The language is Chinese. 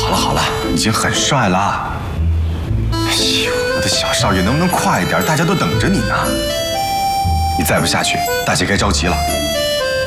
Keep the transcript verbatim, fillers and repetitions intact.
好了好了，已经很帅了。哎呦，我的小少爷，能不能快点？大家都等着你呢。你再不下去，大姐该着急了。